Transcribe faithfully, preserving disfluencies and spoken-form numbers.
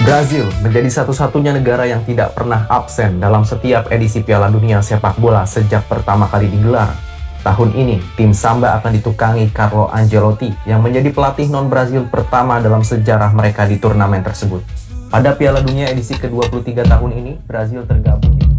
Brazil menjadi satu-satunya negara yang tidak pernah absen dalam setiap edisi Piala Dunia sepak bola sejak pertama kali digelar. Tahun ini, tim Samba akan ditukangi Carlo Ancelotti yang menjadi pelatih non-Brazil pertama dalam sejarah mereka di turnamen tersebut. Pada Piala Dunia edisi ke dua puluh tiga tahun ini, Brazil tergabung di